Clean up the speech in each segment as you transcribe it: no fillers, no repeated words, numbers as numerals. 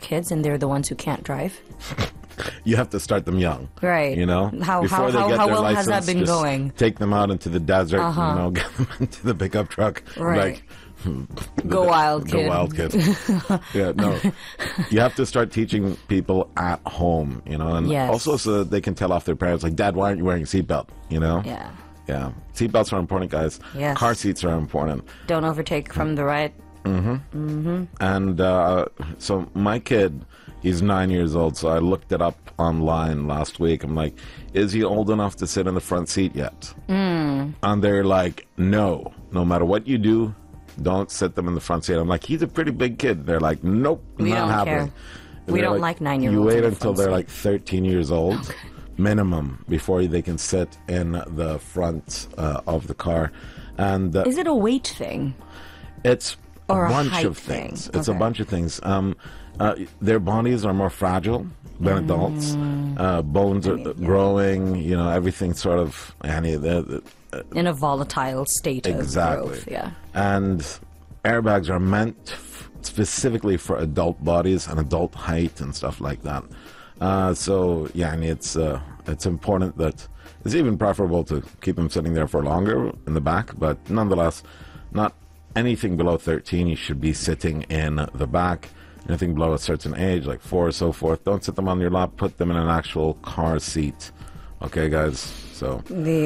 kids and they're the ones who can't drive? You have to start them young. Right. You know? How Before they get their well license, has that been just going? take them out into the desert, you know, get them into the pickup truck. Right. Like, Go wild, kid. Go wild, kid. Yeah, no. You have to start teaching people at home, you know, and also so that they can tell off their parents, like, Dad, why aren't you wearing a seatbelt? You know? Yeah. Yeah. Seatbelts are important, guys. Yes. Car seats are important. Don't overtake from the right. And so my kid, he's 9 years old, so I looked it up online last week. I'm like, is he old enough to sit in the front seat yet? And they're like, no matter what you do, don't sit them in the front seat. I'm like, he's a pretty big kid. They're like, nope, We not don't happening. care. We don't like 9-year-olds. You wait in the until front they're seat. like 13 years old, minimum, before they can sit in the front of the car. And Is it a weight thing? it's Or a a bunch height of things. thing? It's a Okay. bunch of things. Their bodies are more fragile than adults. Bones are growing. You know, everything sort of. In a volatile state Exactly. of growth, yeah. And airbags are meant specifically for adult bodies and adult height and stuff like that. So yeah, and it's important that it's even preferable to keep them sitting there for longer in the back, but nonetheless, not anything below 13 you should be sitting in the back. Anything below a certain age, like 4 or so forth, don't sit them on your lap, put them in an actual car seat. Okay, guys? So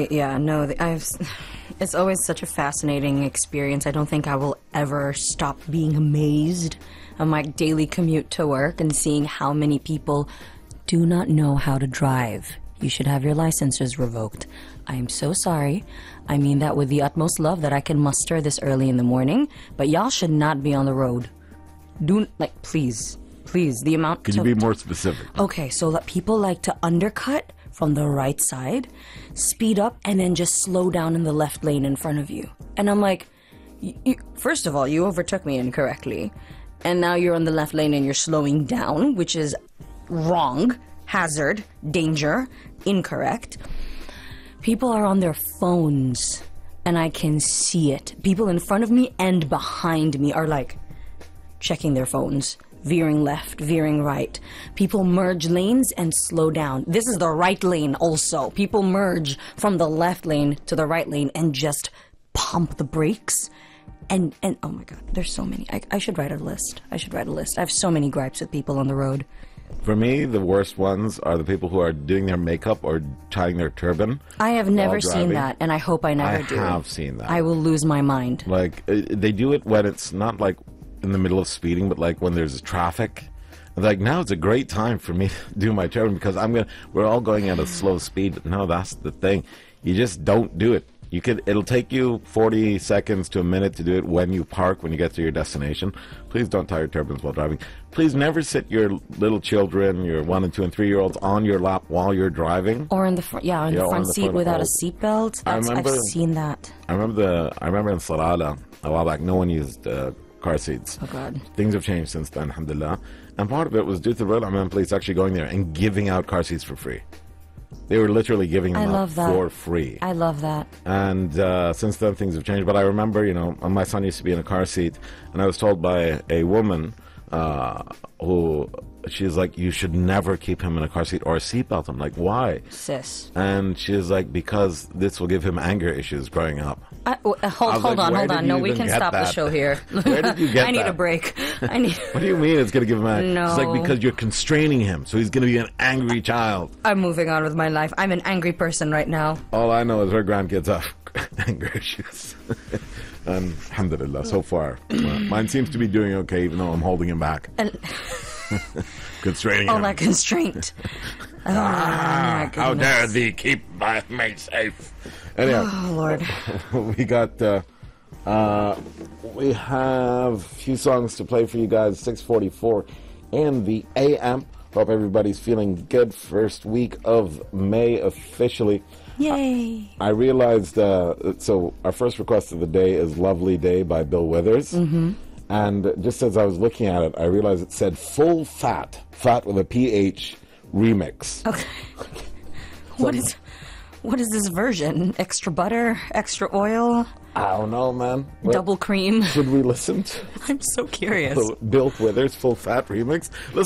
it's always such a fascinating experience. I don't think I will ever stop being amazed on my daily commute to work and seeing how many people do not know how to drive. You should have your licenses revoked. I am so sorry. I mean that with the utmost love that I can muster this early in the morning, but y'all should not be on the road. Please, the amount. Could you be more specific? Okay, so that people like to undercut from the right side, speed up, and then just slow down in the left lane in front of you. And I'm like, first of all, you overtook me incorrectly, and now you're on the left lane and you're slowing down, which is wrong, hazard, danger, incorrect. People are on their phones, and I can see it. People in front of me and behind me are like checking their phones, veering left, veering right. People merge lanes and slow down. This is the right lane also. People merge from the left lane to the right lane and just pump the brakes. And oh my God, there's so many. I should write a list. I have so many gripes with people on the road. For me, the worst ones are the people who are doing their makeup or tying their turban. I have never while seen driving. that, and I hope I never do. I have seen that. I will lose my mind. Like, they do it when it's not like in the middle of speeding, but like when there's traffic. And like, now it's a great time for me to do my turn because we're all going at a slow speed. But no, that's the thing. You just don't do it. It'll take you 40 seconds to a minute to do it when you park, when you get to your destination. Please don't tie your turbans while driving. Please never sit your little children, your 1 and 2 and 3 year olds on your lap while you're driving. Or in the front, in the front seat without a seatbelt. I've seen that. I remember in Salalah a while back, no one used car seats. Oh God. Things have changed since then, alhamdulillah. And part of it was due to the Royal Amman Police actually going there and giving out car seats for free. They were literally giving them out for free. I love that. And since then, things have changed. But I remember, my son used to be in a car seat, and I was told by a woman who, she's like, you should never keep him in a car seat or a seatbelt. I'm like, why? Sis. And she's like, because this will give him anger issues growing up. Hold on. No, we can stop the show here. Where did you get that? I need a break. What do you mean it's going to give him anger? No. It's like, because you're constraining him, so he's going to be an angry child. I'm moving on with my life. I'm an angry person right now. All I know is her grandkids have anger issues. And alhamdulillah, so far. Mine seems to be doing okay, even though I'm holding him back. And Constraining him. that constraint. Oh, my goodness. How dare thee keep my mate safe. Anyhow, oh, Lord. we have a few songs to play for you guys. 6:44 in the AM. Hope everybody's feeling good. First week of May officially. Yay. I realized, so our first request of the day is Lovely Day by Bill Withers. Mm-hmm. And just as I was looking at it, I realized it said Full Fat with a PH remix. Okay. What is this version? Extra butter? Extra oil? I don't know, man. Double cream? Should we listen to I'm so curious. Bill Withers Full Fat remix? Listen.